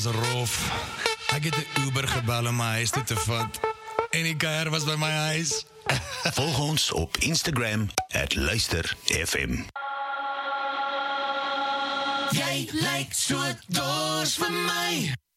Rof. Ek het 'n Uber gebel om my huis toe te vat. En die kuier was by my huis. Volg ons op Instagram @luisterfm. Jy lyk so dors vir my.